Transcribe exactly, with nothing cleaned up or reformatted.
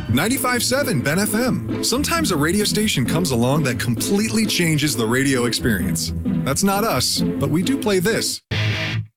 ninety-five point seven Ben F M. Sometimes a radio station comes along that completely changes the radio experience. That's not us, but we do play this.